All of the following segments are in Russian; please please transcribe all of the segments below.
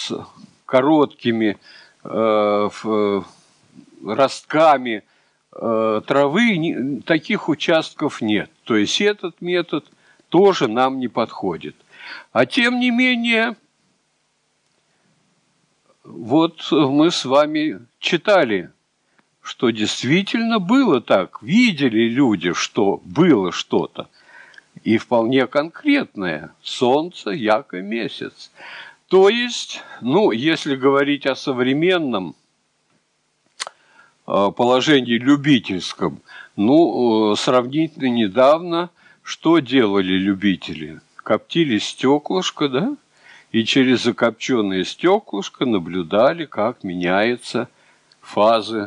с короткими ростками травы, таких участков нет. То есть этот метод тоже нам не подходит. А тем не менее, вот мы с вами читали, что действительно было так. Видели люди, что было что-то. И вполне конкретное. Солнце, яко месяц. То есть, если говорить о современном положении любительском, сравнительно недавно, что делали любители? Коптили стеклышко, да? И через закопченное стеклышко наблюдали, как меняются фазы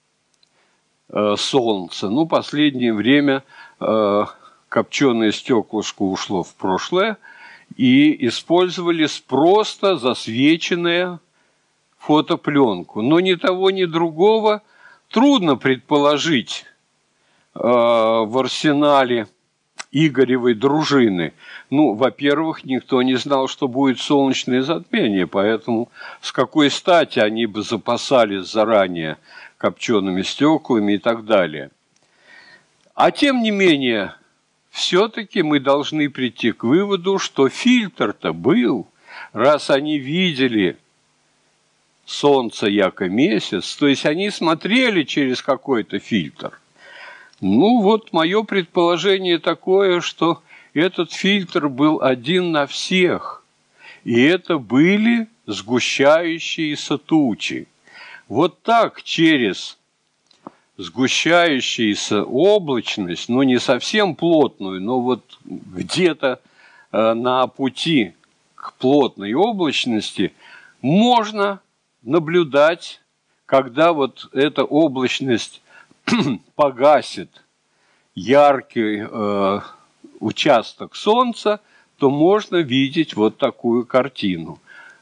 Солнца. Последнее время копченое стеклышко ушло в прошлое, и использовали просто засвеченную фотопленку. Но ни того, ни другого трудно предположить в арсенале Игоревой дружины. Во-первых, никто не знал, что будет солнечное затмение, поэтому с какой стати они бы запасались заранее копчеными стеклами и так далее. А тем не менее, все-таки мы должны прийти к выводу, что фильтр-то был, раз они видели солнце яко месяц, то есть они смотрели через какой-то фильтр. Мое предположение такое, что этот фильтр был один на всех, и это были сгущающиеся тучи. Вот так через сгущающуюся облачность, не совсем плотную, но вот где-то на пути к плотной облачности можно наблюдать, когда вот эта облачность погасит яркий участок солнца, то можно видеть вот такую картину.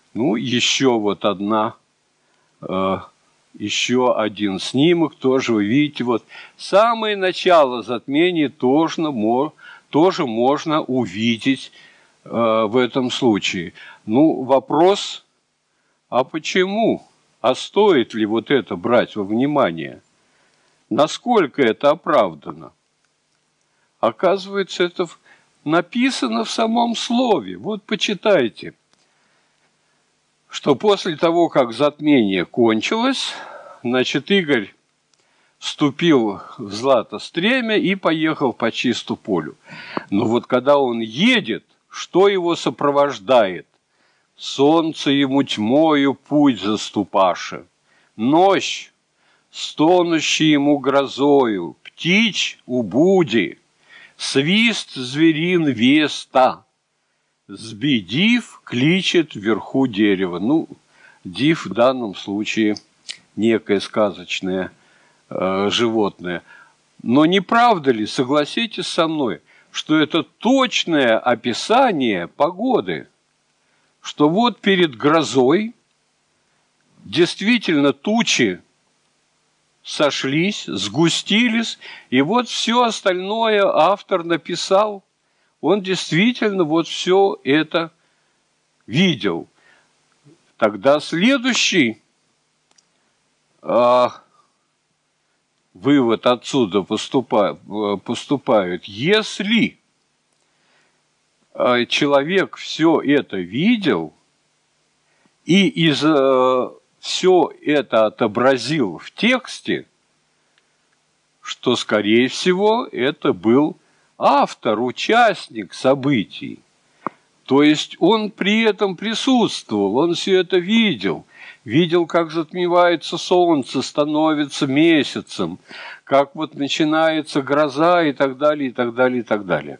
Еще один снимок, тоже вы видите, вот самое начало затмения тоже можно увидеть в этом случае. Вопрос, а почему? А стоит ли вот это брать во внимание? Насколько это оправдано? Оказывается, это написано в самом слове. Вот почитайте, что после того, как затмение кончилось, Игорь вступил в Златостремя и поехал по чисту полю. Но вот когда он едет, что его сопровождает? Солнце ему тьмою путь заступаше, ночь, стонущий ему грозою, птичь убуди, свист зверин веста, сби див кличет вверху дерева. Див в данном случае некое сказочное животное. Но не правда ли, согласитесь со мной, что это точное описание погоды? Что вот перед грозой действительно тучи сошлись, сгустились, и вот все остальное автор написал. Он действительно вот все это видел. Тогда следующий вывод отсюда поступает. Если человек все это видел и все это отобразил в тексте, что, скорее всего, это был автор, участник событий. То есть он при этом присутствовал, он все это видел. Видел, как затмевается солнце, становится месяцем, как вот начинается гроза и так далее, и так далее, и так далее.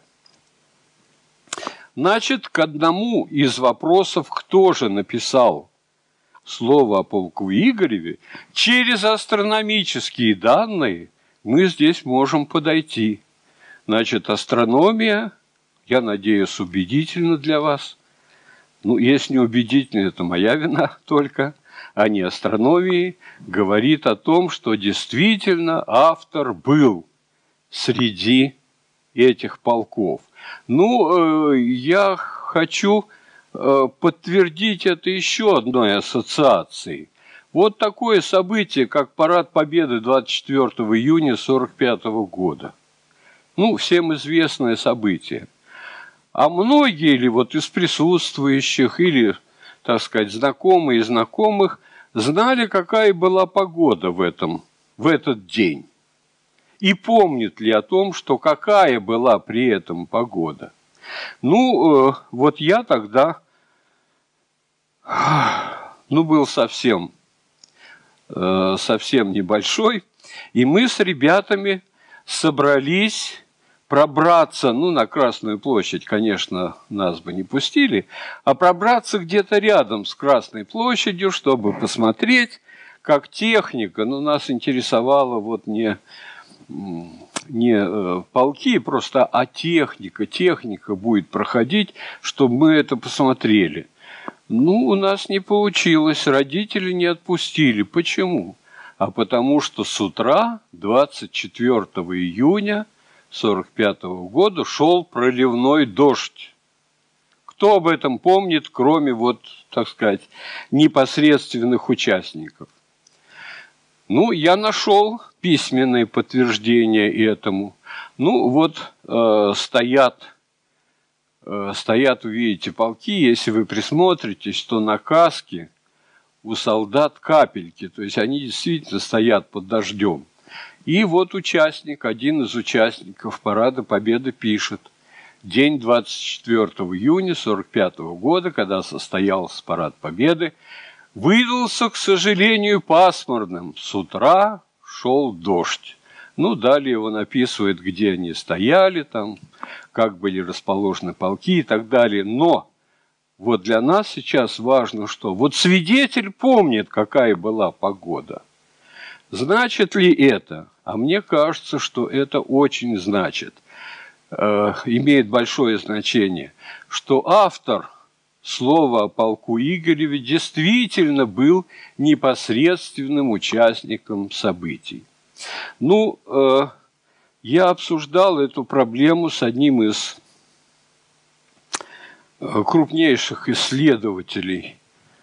Значит, к одному из вопросов, кто же написал слово о полку Игореве, через астрономические данные мы здесь можем подойти. Значит, астрономия, я надеюсь, убедительна для вас. Если не убедительна, это моя вина только, а не астрономии, говорит о том, что действительно автор был среди этих полков. Я хочу подтвердить это еще одной ассоциацией. Вот такое событие, как Парад Победы 24 июня 1945 года. Ну, всем известное событие. А многие ли вот из присутствующих или, так сказать, знакомые знакомых знали, какая была погода в этот день? И помнят ли о том, что какая была при этом погода? Ну, вот я тогда, был совсем небольшой, и мы с ребятами собрались пробраться, на Красную площадь, конечно, нас бы не пустили, а пробраться где-то рядом с Красной площадью, чтобы посмотреть, как техника, нас интересовало вот не полки просто, а техника будет проходить, чтобы мы это посмотрели. У нас не получилось, родители не отпустили. Почему? А потому что с утра 24 июня 1945 года шел проливной дождь. Кто об этом помнит, кроме так сказать, непосредственных участников? Я нашел письменные подтверждения этому. Стоят, увидите, полки. Если вы присмотритесь, то на каске у солдат капельки. То есть они действительно стоят под дождем. И один из участников Парада Победы пишет: день 24 июня 1945 года, когда состоялся Парад Победы, выдался, к сожалению, пасмурным. С утра шел дождь. Далее он описывает, где они стояли, там, как были расположены полки и так далее. Но для нас сейчас важно, что свидетель помнит, какая была погода. Значит ли это? А мне кажется, что это очень значит, имеет большое значение, что автор слова о полку Игореве действительно был непосредственным участником событий. Я обсуждал эту проблему с одним из крупнейших исследователей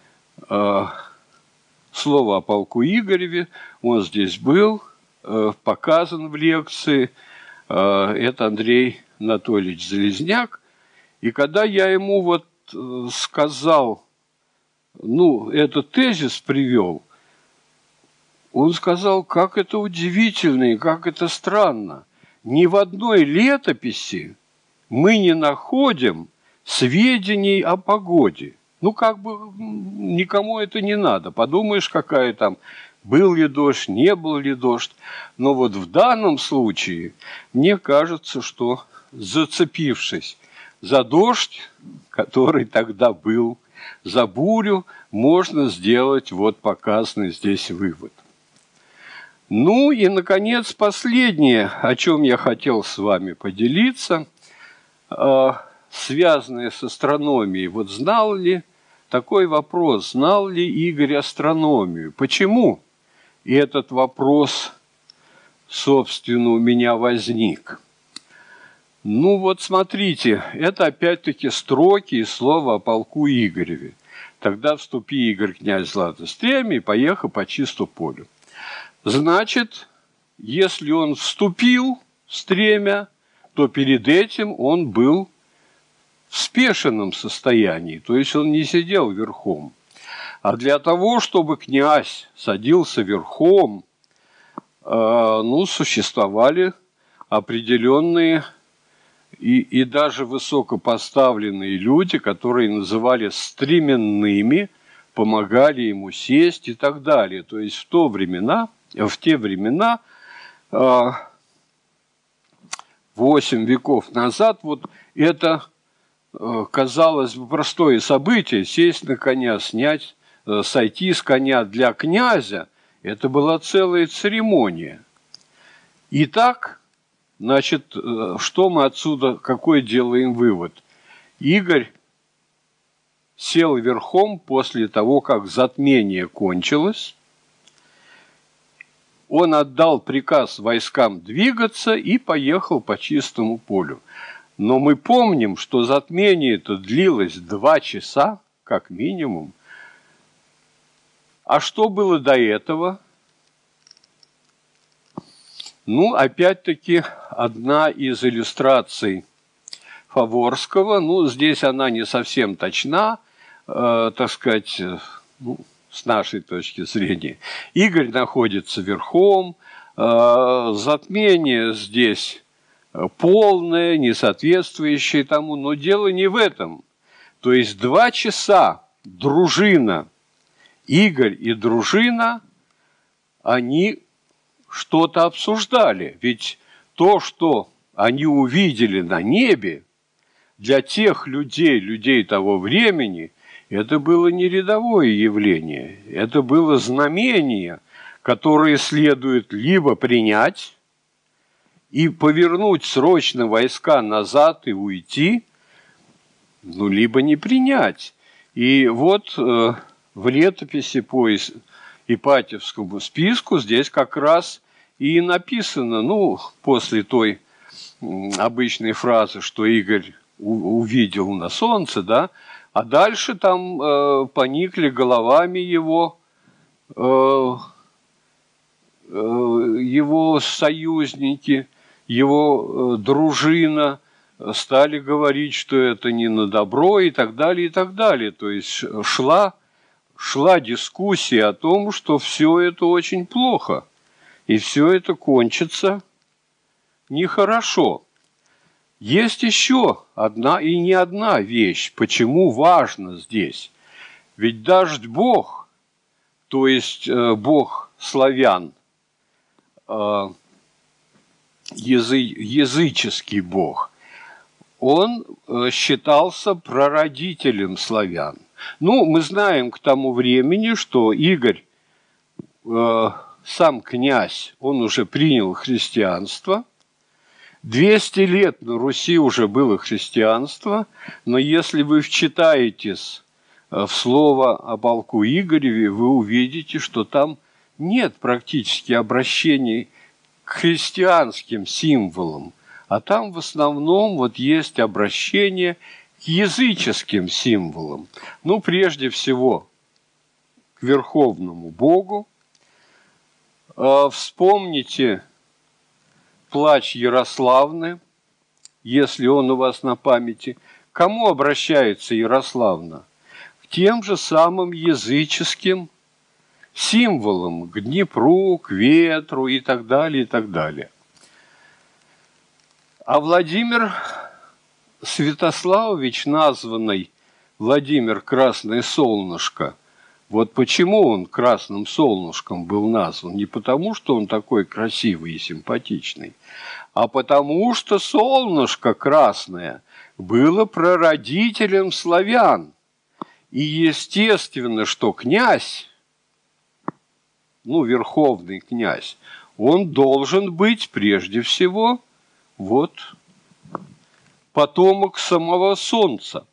слова о полку Игореве. Он здесь был, показан в лекции. Это Андрей Анатольевич Залезняк. И когда я ему сказал, этот тезис привел, он сказал, как это удивительно и как это странно. Ни в одной летописи мы не находим сведений о погоде. Никому это не надо. Подумаешь, какая там, был ли дождь, не был ли дождь. Но в данном случае, мне кажется, что зацепившись за дождь, который тогда был, за бурю, можно сделать показанный здесь вывод. И, наконец, последнее, о чем я хотел с вами поделиться, связанное с астрономией. Знал ли такой вопрос, знал ли Игорь астрономию? Почему этот вопрос, собственно, у меня возник? Смотрите, это опять-таки строки и слово о полку Игореве. Тогда вступи, Игорь, князь Златостремя, и поехал по чисту полю. Значит, если он вступил в стремя, то перед этим он был в спешенном состоянии, то есть он не сидел верхом. А для того, чтобы князь садился верхом, существовали определенные и даже высокопоставленные люди, которые называли стременными, помогали ему сесть и так далее. То есть в те времена, 8 веков назад, это, казалось бы, простое событие, сесть на коня, сойти с коня для князя, это была целая церемония. Итак, значит, что мы отсюда, какой делаем вывод? Игорь сел верхом после того, как затмение кончилось. Он отдал приказ войскам двигаться и поехал по чистому полю. Но мы помним, что затмение это длилось 2 часа, как минимум. А что было до этого? Ну, опять-таки, одна из иллюстраций Фаворского, ну, здесь она не совсем точна, так сказать, ну, с нашей точки зрения. Игорь находится верхом, затмение здесь полное, не соответствующее тому, но дело не в этом. То есть 2 часа дружина, Игорь и дружина, они что-то обсуждали. Ведь то, что они увидели на небе, для тех людей того времени, это было не рядовое явление. Это было знамение, которое следует либо принять и повернуть срочно войска назад и уйти, ну, либо не принять. И вот в летописи по Ипатьевскому списку здесь как раз и написано, ну, после той обычной фразы, что Игорь увидел на солнце, да, а дальше там поникли головами его союзники, его дружина, стали говорить, что это не на добро и так далее, и так далее. То есть шла дискуссия о том, что все это очень плохо, и все это кончится нехорошо. Есть еще одна и не одна вещь, почему важно здесь. Ведь даже Бог, то есть Бог славян, языческий Бог, он считался прародителем славян. Ну, мы знаем к тому времени, что Игорь, сам князь, он уже принял христианство. 200 лет на Руси уже было христианство, но если вы вчитаетесь в слово о полку Игореве, вы увидите, что там нет практически обращений к христианским символам, а там в основном вот есть обращение к языческим символам. Ну, прежде всего, к Верховному Богу. Вспомните плач Ярославны, если он у вас на памяти. К кому обращается Ярославна? К тем же самым языческим символам, к Днепру, к ветру и так далее, и так далее. А Владимир Святославович, названный Владимир Красное Солнышко, вот почему он красным солнышком был назван? Не потому, что он такой красивый и симпатичный, а потому, что солнышко красное было прародителем славян. И естественно, что князь, ну, верховный князь, он должен быть прежде всего вот потомок самого солнца.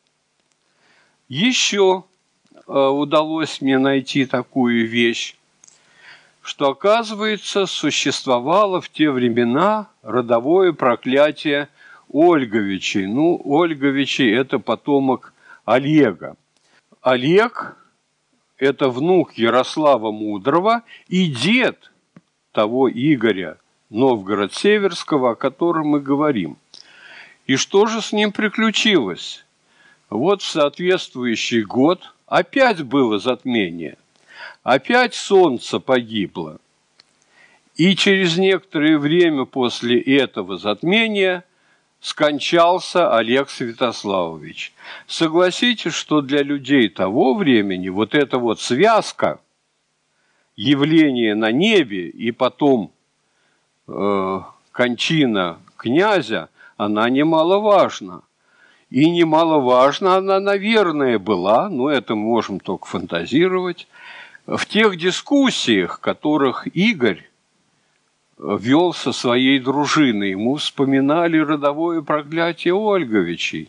Еще удалось мне найти такую вещь, что, оказывается, существовало в те времена родовое проклятие Ольговичей. Ну, Ольговичи – это потомок Олега. Олег – это внук Ярослава Мудрого и дед того Игоря Новгород-Северского, о котором мы говорим. И что же с ним приключилось? Вот в соответствующий год опять было затмение, опять солнце погибло. И через некоторое время после этого затмения скончался Олег Святославович. Согласитесь, что для людей того времени вот эта вот связка явления на небе и потом кончина князя, она немаловажна. И немаловажно она, наверное, была, но это мы можем только фантазировать, в тех дискуссиях, которых Игорь вел со своей дружиной. Ему вспоминали родовое проклятие Ольговичей.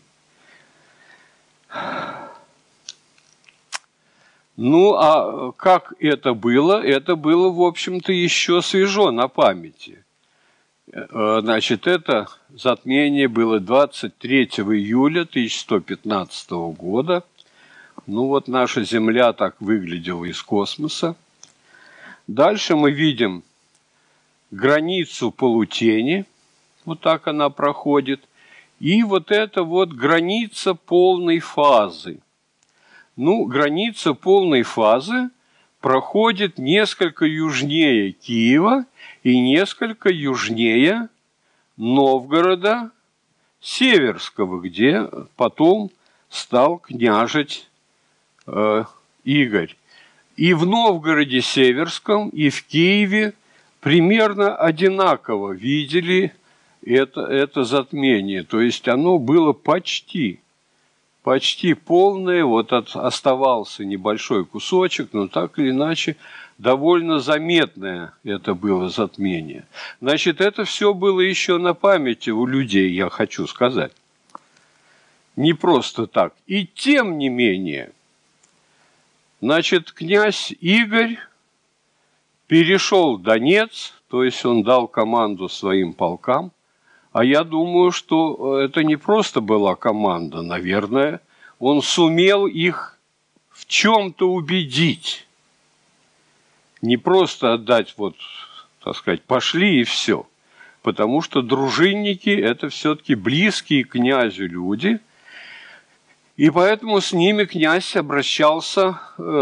Ну, а как это было? Это было, в общем-то, еще свежо на памяти. Значит, это затмение было 23 июля 1115 года. Ну вот наша Земля так выглядела из космоса. Дальше мы видим границу полутени. Вот так она проходит. И вот это вот граница полной фазы. Ну, граница полной фазы проходит несколько южнее Киева и несколько южнее Новгорода Северского, где потом стал княжить Игорь. И в Новгороде Северском, и в Киеве примерно одинаково видели это затмение. То есть оно было почти полное. Вот оставался небольшой кусочек, но так или иначе довольно заметное это было затмение. Значит, это все было еще на памяти у людей, я хочу сказать. Не просто так. И тем не менее, значит, князь Игорь перешел Донец, то есть он дал команду своим полкам. А я думаю, что это не просто была команда, наверное. Он сумел их в чем-то убедить. Не просто отдать, вот, так сказать, пошли и все. Потому что дружинники – это все-таки близкие к князю люди. И поэтому с ними князь обращался,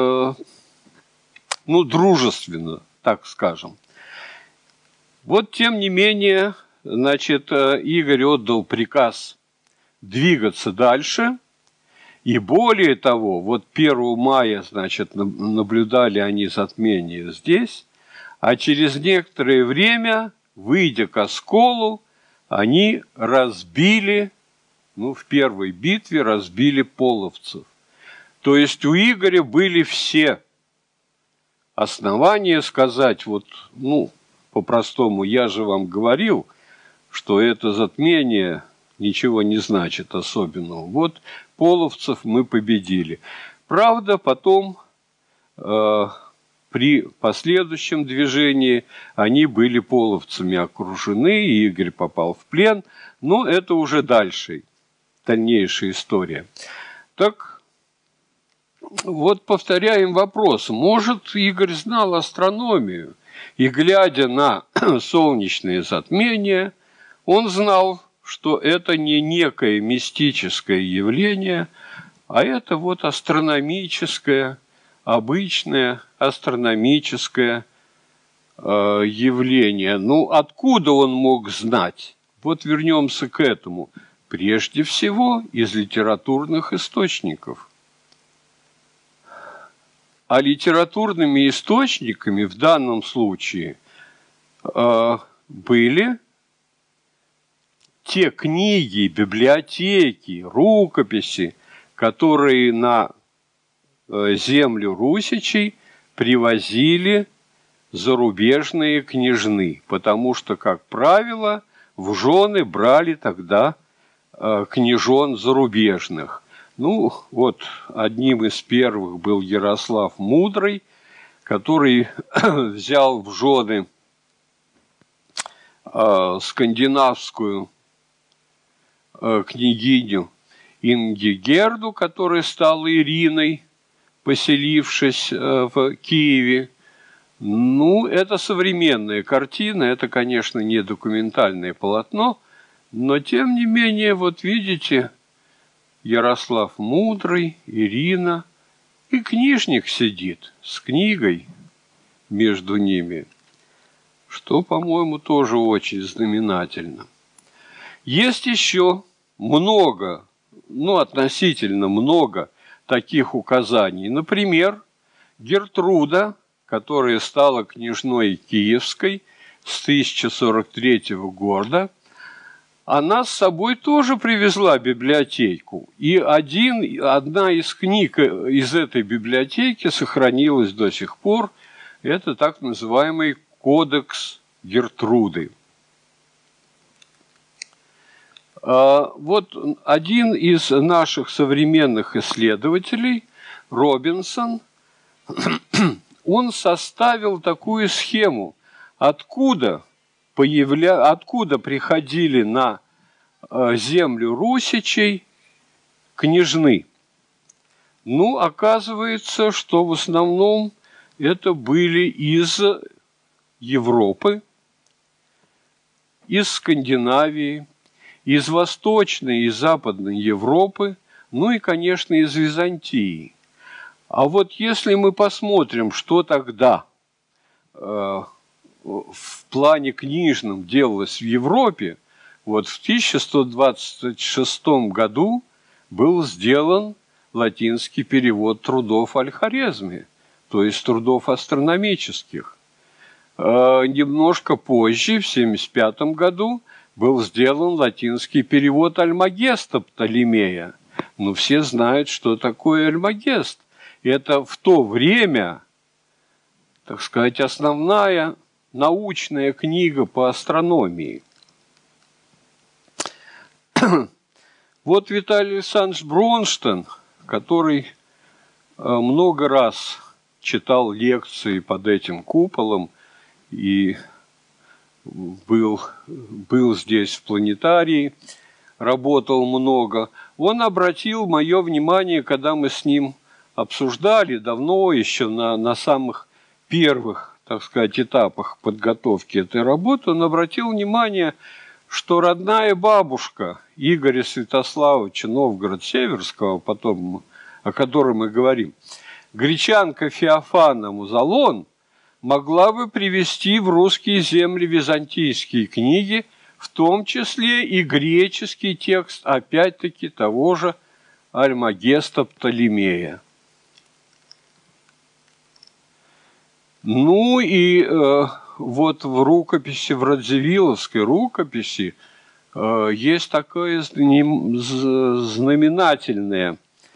дружественно, так скажем. Вот, тем не менее, значит, Игорь отдал приказ двигаться дальше. И более того, вот 1 мая, значит, наблюдали они затмение здесь, а через некоторое время, выйдя к Осколу, они разбили, в первой битве разбили половцев. То есть у Игоря были все основания сказать, по-простому, я же вам говорил, что это затмение ничего не значит особенного. Вот половцев мы победили. Правда, потом при последующем движении они были половцами окружены, и Игорь попал в плен. Но это уже дальнейшая история. Так вот, повторяем вопрос. Может, Игорь знал астрономию? И, глядя на солнечные затмения, он знал, что это не некое мистическое явление, а это вот астрономическое, обычное астрономическое явление. Откуда он мог знать? Вот вернемся к этому. Прежде всего, из литературных источников. А литературными источниками в данном случае были те книги, библиотеки, рукописи, которые на землю русичей привозили зарубежные княжны, потому что, как правило, в жены брали тогда княжон зарубежных. Одним из первых был Ярослав Мудрый, который взял в жены скандинавскую княгиню Ингигерду, которая стала Ириной, поселившись в Киеве. Это современная картина, это, конечно, не документальное полотно, но, тем не менее, вот видите, Ярослав Мудрый, Ирина, и книжник сидит с книгой между ними, что, по-моему, тоже очень знаменательно. Есть еще относительно много таких указаний. Например, Гертруда, которая стала княжной Киевской с 1043 года, она с собой тоже привезла библиотеку. И одна из книг из этой библиотеки сохранилась до сих пор. Это так называемый Кодекс Гертруды. Вот один из наших современных исследователей, Робинсон, он составил такую схему, откуда откуда приходили на землю русичей княжны? Ну, оказывается, что в основном это были из Европы, из Скандинавии, из Восточной и Западной Европы, ну и, конечно, из Византии. А вот если мы посмотрим, что тогда в плане книжном делалось в Европе, вот в 1126 году был сделан латинский перевод трудов Аль-Хорезми, то есть трудов астрономических. Немножко позже, в 1975 году, был сделан латинский перевод Альмагеста Птолемея. Но все знают, что такое Альмагест. Это в то время, так сказать, основная научная книга по астрономии. Вот Виталий Александрович Бронштейн, который много раз читал лекции под этим куполом и был здесь в планетарии, работал много, он обратил мое внимание, когда мы с ним обсуждали давно, еще на самых первых, так сказать, этапах подготовки этой работы, он обратил внимание, что родная бабушка Игоря Святославовича Новгород-Северского, потом, о котором мы говорим, гречанка Феофана Музалон, могла бы привести в русские земли византийские книги, в том числе и греческий текст, опять-таки, того же Альмагеста Птолемея. Ну и вот в рукописи, в Радзивилловской рукописи, есть такая знаменательная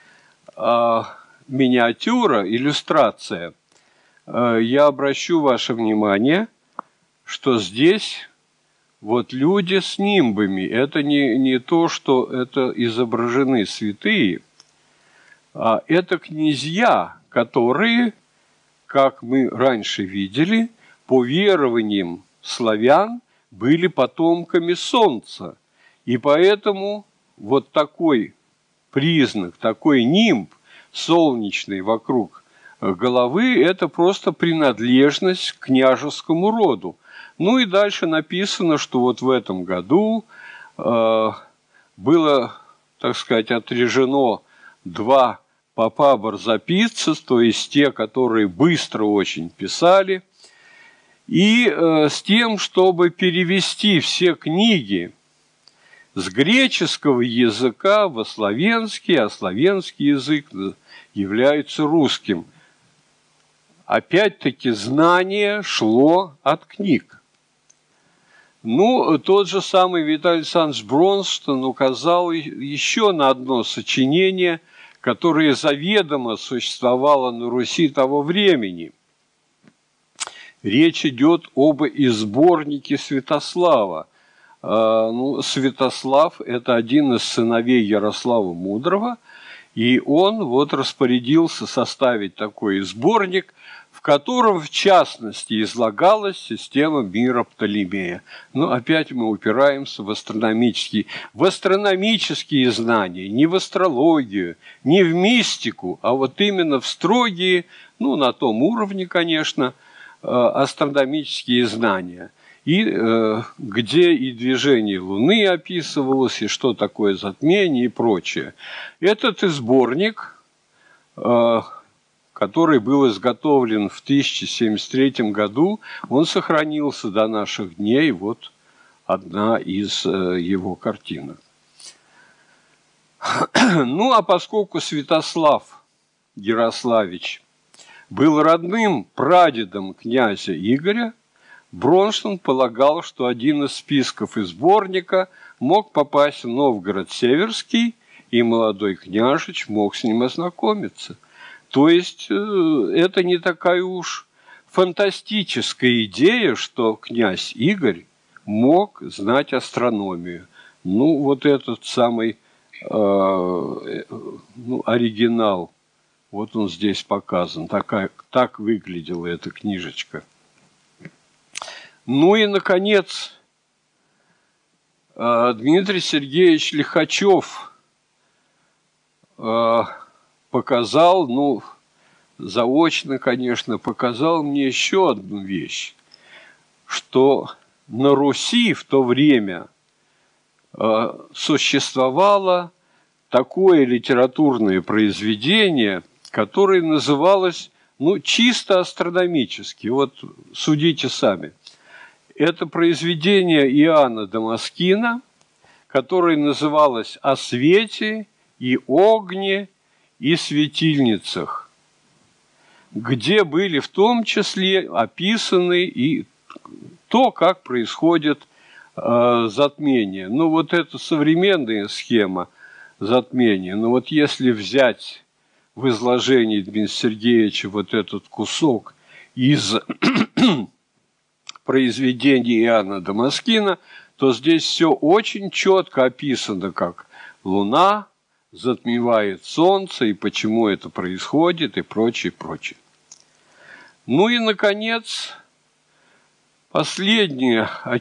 миниатюра, иллюстрация. Я обращу ваше внимание, что здесь вот люди с нимбами. Это не то, что это изображены святые, а это князья, которые, как мы раньше видели, по верованиям славян были потомками солнца. И поэтому вот такой признак, такой нимб солнечный вокруг головы – это просто принадлежность к княжескому роду. Ну и дальше написано, что вот в этом году было, так сказать, отрежено 2 попа барзаписцев, то есть те, которые быстро очень писали, и с тем, чтобы перевести все книги с греческого языка в славянский, а славянский язык является русским. Опять-таки знание шло от книг. Ну, тот же самый Виталий Александрович Бронштейн указал еще на одно сочинение, которое заведомо существовало на Руси того времени. Речь идет об сборнике Святослава. Святослав – это один из сыновей Ярослава Мудрого, и он вот распорядился составить такой сборник, в котором, в частности, излагалась система мира Птолемея. Но опять мы упираемся в астрономические знания, не в астрологию, не в мистику, а вот именно в строгие, на том уровне, конечно, астрономические знания. И где и движение Луны описывалось, и что такое затмение и прочее. Этот сборник, который был изготовлен в 1073 году, он сохранился до наших дней. Вот одна из его картинок. Ну, а поскольку Святослав Ярославич был родным прадедом князя Игоря, Бронштейн полагал, что один из списков из сборника мог попасть в Новгород-Северский, и молодой княжич мог с ним ознакомиться. То есть это не такая уж фантастическая идея, что князь Игорь мог знать астрономию. Ну, вот этот самый оригинал, вот он здесь показан. Так выглядела эта книжечка. Ну и, наконец, Дмитрий Сергеевич Лихачев показал, ну, заочно, конечно, показал мне еще одну вещь, что на Руси в то время существовало такое литературное произведение, которое называлось, ну, чисто астрономически. Вот судите сами. Это произведение Иоанна Дамаскина, которое называлось «О свете и огне и светильницах», где были в том числе описаны и то, как происходит затмение. Ну, вот это современная схема затмения. Но вот если взять в изложении Дмитрия Сергеевича вот этот кусок из произведения Иоанна Дамаскина, то здесь все очень четко описано, как Луна затмевает Солнце, и почему это происходит, и прочее, прочее. Ну и, наконец, последний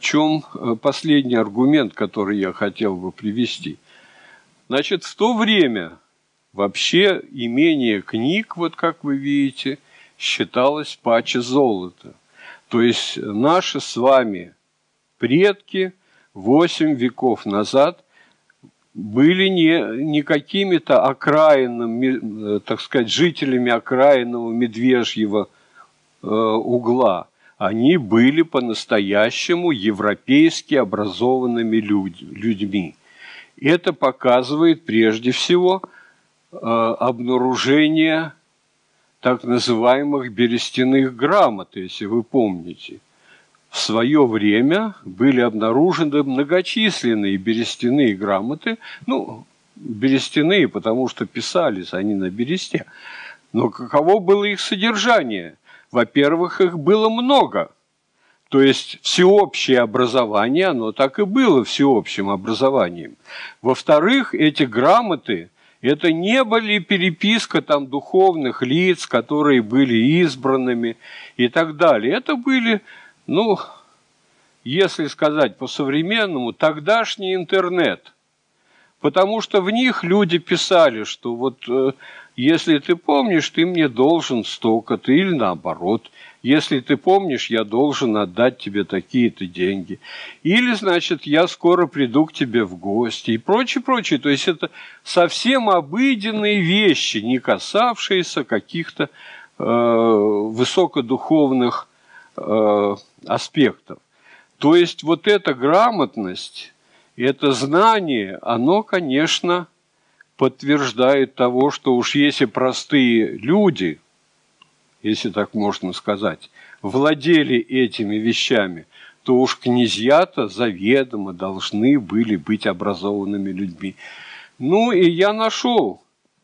аргумент, который я хотел бы привести. Значит, в то время вообще имение книг, вот как вы видите, считалось паче золота. То есть наши с вами предки 8 веков назад были не какими-то окраинными, так сказать, жителями окраинного медвежьего угла. Они были по-настоящему европейски образованными людьми. Это показывает прежде всего обнаружение так называемых берестяных грамот, если вы помните. В свое время были обнаружены многочисленные берестяные грамоты, ну, берестяные, потому что писались они на бересте. Но каково было их содержание? Во-первых, их было много. То есть всеобщее образование, оно так и было всеобщим образованием. Во-вторых, эти грамоты, это не были переписка там духовных лиц, которые были избранными и так далее. Это были, ну, если сказать по-современному, тогдашний интернет. Потому что в них люди писали, что вот если ты помнишь, ты мне должен столько-то, или наоборот. Если ты помнишь, я должен отдать тебе такие-то деньги. Или, значит, я скоро приду к тебе в гости и прочее, прочее. То есть это совсем обыденные вещи, не касавшиеся каких-то высокодуховных аспектов. То есть вот эта грамотность, это знание, оно, конечно, подтверждает того, что уж если простые люди, если так можно сказать, владели этими вещами, то уж князья-то заведомо должны были быть образованными людьми. Ну и я нашел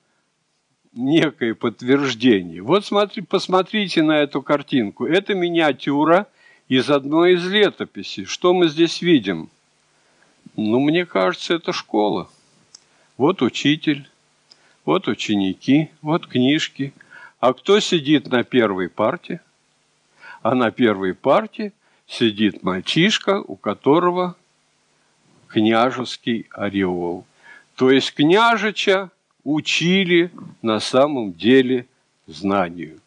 некое подтверждение. Вот посмотрите на эту картинку. Это миниатюра из одной из летописей. Что мы здесь видим? Ну, мне кажется, это школа. Вот учитель, вот ученики, вот книжки. А кто сидит на первой парте? А на первой парте сидит мальчишка, у которого княжеский ореол. То есть княжича учили на самом деле знанию.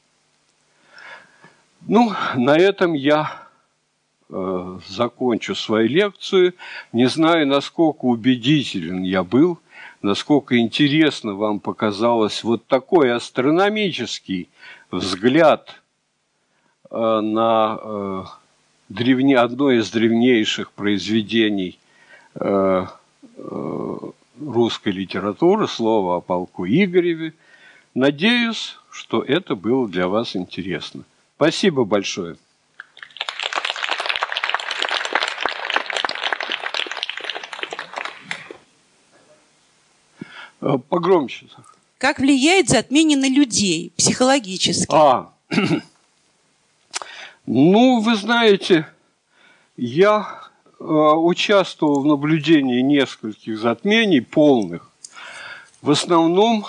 Ну, на этом я закончу свою лекцию. Не знаю, насколько убедителен я был, насколько интересно вам показалось вот такой астрономический взгляд на одно из древнейших произведений русской литературы, «Слово о полку Игореве». Надеюсь, что это было для вас интересно. Спасибо большое. Погромче. Как влияет затмение на людей психологически? Ну, вы знаете, я участвовал в наблюдении нескольких затмений полных. В основном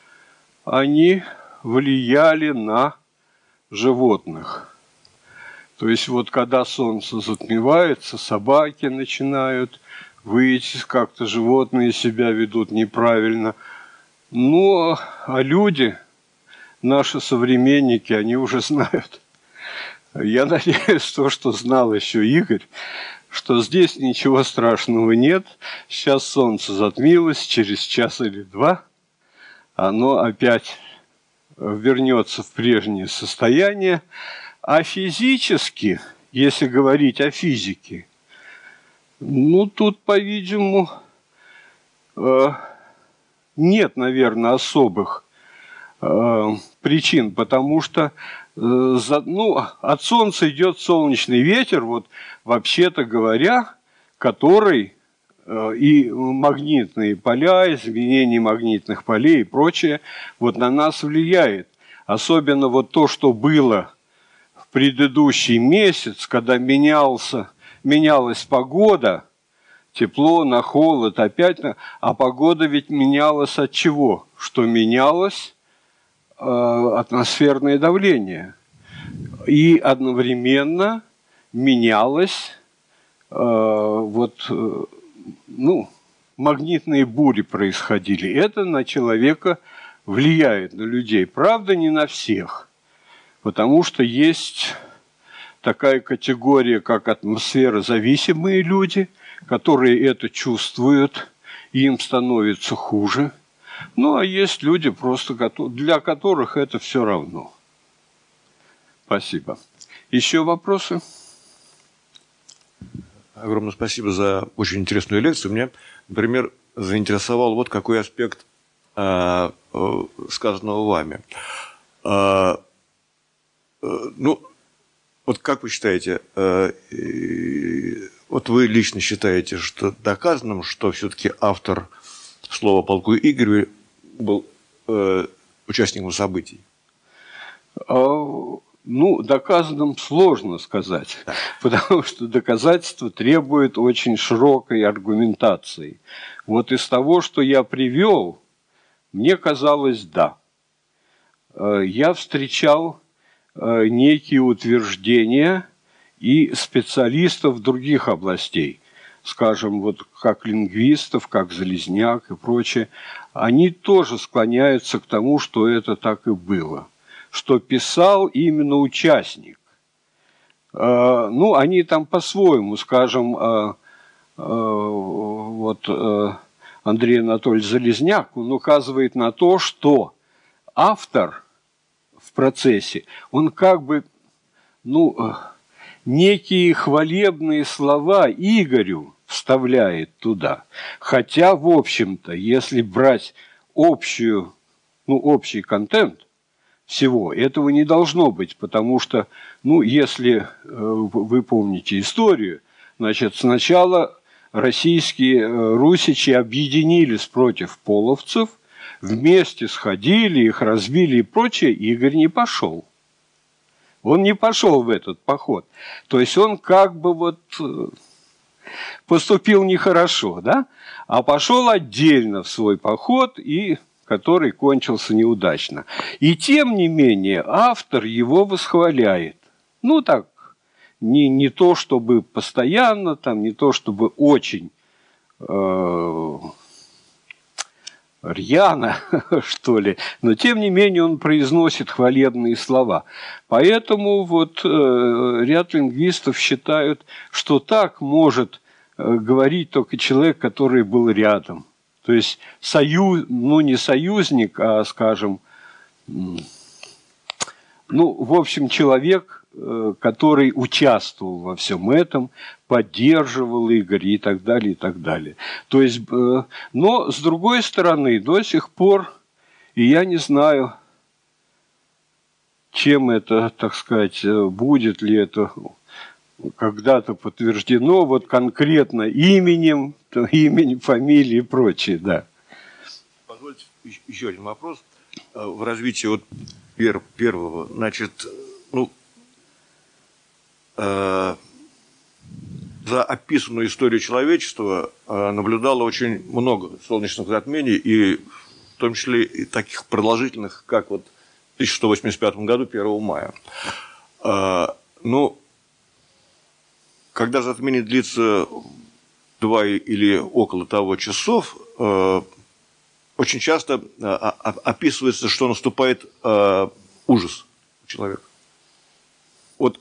они влияли на животных. То есть вот когда солнце затмевается, собаки начинают выйти, как-то животные себя ведут неправильно. Ну, а люди, наши современники, они уже знают. Я надеюсь, то, что знал еще Игорь, что здесь ничего страшного нет. Сейчас солнце затмилось, через час или два оно опять вернется в прежнее состояние. А физически, если говорить о физике, ну, тут, по-видимому, нет, наверное, особых причин, потому что от Солнца идет солнечный ветер, вот вообще-то говоря, который и магнитные поля, изменение магнитных полей и прочее, вот на нас влияет. Особенно вот то, что было в предыдущий месяц, когда менялась погода, тепло на холод, опять, а погода ведь менялась от чего? Что менялось атмосферное давление. И одновременно менялось магнитные бури происходили. Это на человека влияет, на людей. Правда, не на всех. Потому что есть такая категория, как атмосферозависимые люди, которые это чувствуют, и им становится хуже. Ну, а есть люди, просто для которых это все равно. Спасибо. Еще вопросы? Огромное спасибо за очень интересную лекцию. Меня, например, заинтересовал вот какой аспект сказанного вами. Вот как вы считаете, вот вы лично считаете, что доказанным, что все-таки автор слова полку Игорю был участником событий? Доказанным сложно сказать, потому что доказательство требует очень широкой аргументации. Вот из того, что я привел, мне казалось, да. Я встречал некие утверждения и специалистов других областей, скажем, вот как лингвистов, как Залезняк и прочее, они тоже склоняются к тому, что это так и было, что писал именно участник. Они там по-своему, скажем, Андрей Анатольевич Залезняк, он указывает на то, что автор в процессе, он как бы, некие хвалебные слова Игорю вставляет туда. Хотя, в общем-то, если брать общий контент всего, этого не должно быть, потому что, если вы помните историю, значит, сначала российские русичи объединились против половцев, вместе сходили, их разбили и прочее, Игорь не пошел. Он не пошел в этот поход. То есть он как бы поступил нехорошо, да? А пошел отдельно в свой поход, и который кончился неудачно. И тем не менее автор его восхваляет. Не то чтобы постоянно, не то чтобы очень рьяно, что ли, но тем не менее он произносит хвалебные слова. Поэтому ряд лингвистов считают, что так может говорить только человек, который был рядом. То есть не союзник, а, скажем, в общем, человек, который участвовал во всем этом, поддерживал Игоря и так далее, и так далее. То есть, но, с другой стороны, до сих пор, и я не знаю, чем это, так сказать, будет ли это когда-то подтверждено, конкретно именем, фамилией и прочее, да. Позвольте еще один вопрос. В развитии первого, значит, за описанную историю человечества наблюдало очень много солнечных затмений, и в том числе и таких продолжительных, как в 1185 году, 1 мая. когда затмение длится 2 или около того часов, очень часто описывается, что наступает ужас у человека. Вот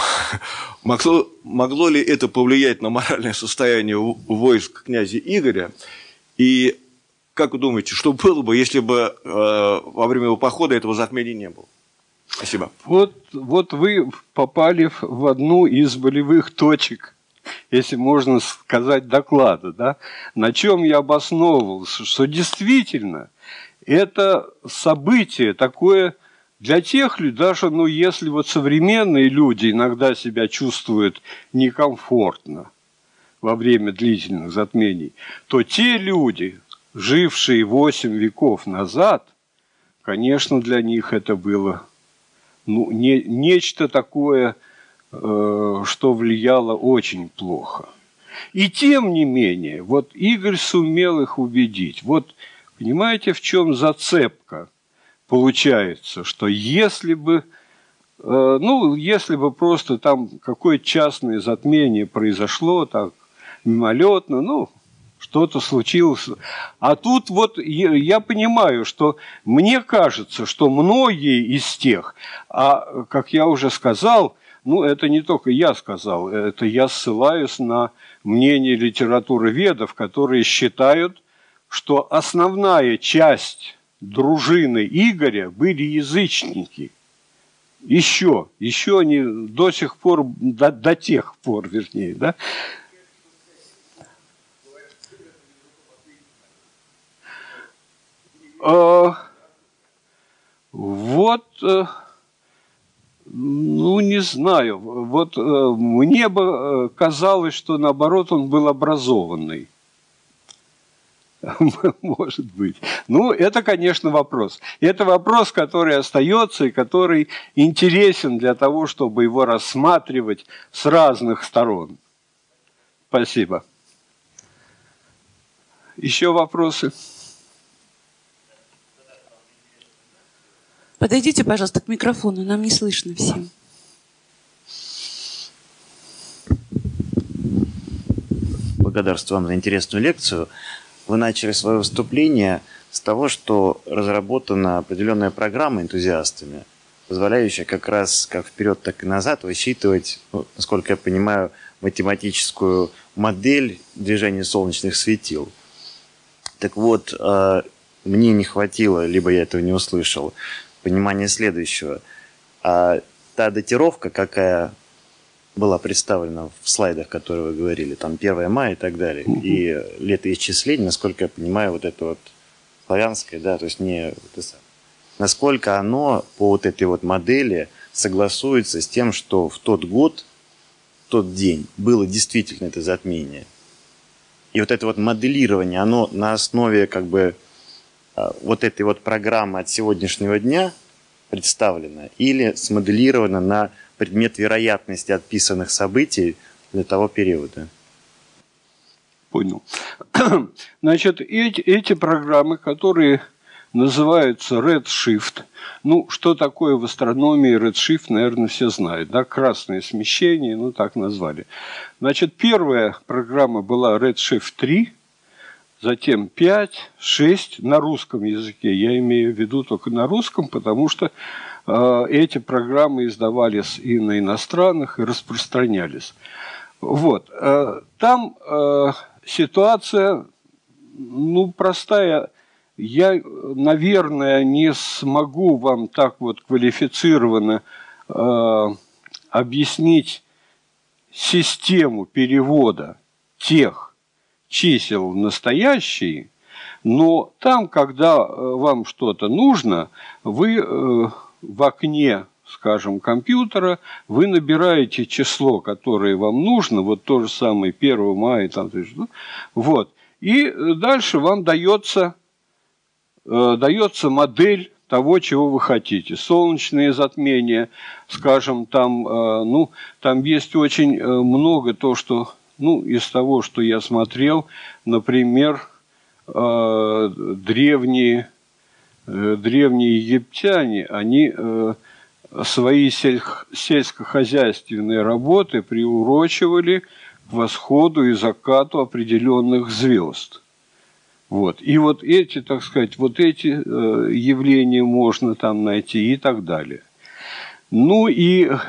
могло ли это повлиять на моральное состояние войск князя Игоря? И как вы думаете, что было бы, если бы во время его похода этого затмения не было? Спасибо. Вот вы попали в одну из болевых точек, если можно сказать, доклада, да? На чем я обосновывался, что действительно это событие такое для тех людей, даже если вот современные люди иногда себя чувствуют некомфортно во время длительных затмений, то те люди, жившие 8 веков назад, конечно, для них это было нечто такое, что влияло очень плохо. И тем не менее, вот Игорь сумел их убедить. Вот понимаете, в чем зацепка получается, что если бы просто там какое-то частное затмение произошло, так мимолетно, что-то случилось. А тут вот я понимаю, что мне кажется, что многие из тех, как я уже сказал, это не только я сказал, это я ссылаюсь на мнение литературоведов, которые считают, что основная часть дружины Игоря были язычники. Еще они до сих пор, до тех пор, вернее, да. Не знаю. Вот мне бы казалось, что наоборот он был образованный. Может быть. Это, конечно, вопрос. Это вопрос, который остается и который интересен для того, чтобы его рассматривать с разных сторон. Спасибо. Еще вопросы? Подойдите, пожалуйста, к микрофону, нам не слышно всем. Благодарствую вам за интересную лекцию. Вы начали свое выступление с того, что разработана определенная программа энтузиастами, позволяющая как раз как вперед, так и назад высчитывать, насколько я понимаю, математическую модель движения солнечных светил. Так вот, мне не хватило, либо я этого не услышал, понимания следующего. Та датировка, какая была представлена в слайдах, которые вы говорили, там 1 мая и так далее, и летоисчисление, насколько я понимаю, вот это вот славянское, да, то есть не насколько оно по вот этой вот модели согласуется с тем, что в тот год, в тот день было действительно это затмение. И вот это вот моделирование, оно на основе как бы вот этой вот программы от сегодняшнего дня представлено или смоделировано на предмет вероятности отписанных событий для того периода? Понял. Значит, эти программы, которые называются Redshift, что такое в астрономии Redshift, наверное, все знают, да, красное смещение, так назвали. Значит, первая программа была Redshift 3, затем 5, 6 на русском языке. Я имею в виду только на русском, потому что эти программы издавались и на иностранных, и распространялись. Вот. Там ситуация, простая. Я, наверное, не смогу вам так вот квалифицированно объяснить систему перевода тех чисел в настоящие, но там, когда вам что-то нужно, вы в окне, скажем, компьютера, вы набираете число, которое вам нужно, вот то же самое 1 мая, вот, и дальше вам дается модель того, чего вы хотите. Солнечные затмения, скажем, там есть очень много то, что, из того, что я смотрел, например, древние египтяне, они свои сельскохозяйственные работы приурочивали к восходу и закату определенных звезд. Вот. И вот эти, так сказать, вот эти явления можно там найти и так далее. Ну и